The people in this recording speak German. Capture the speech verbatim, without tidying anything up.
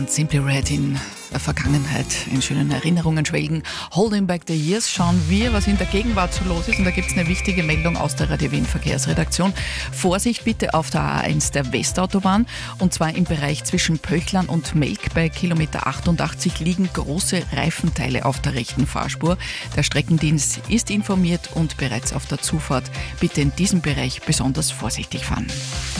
Simply Red in der Vergangenheit, in schönen Erinnerungen schwelgen. Holding Back the Years, schauen wir, was in der Gegenwart so los ist. Und da gibt es eine wichtige Meldung aus der Radio Wien Verkehrsredaktion. Vorsicht bitte auf der A eins der Westautobahn. Und zwar im Bereich zwischen Pöchlern und Melk bei Kilometer achtundachtzig liegen große Reifenteile auf der rechten Fahrspur. Der Streckendienst ist informiert und bereits auf der Zufahrt. Bitte in diesem Bereich besonders vorsichtig fahren.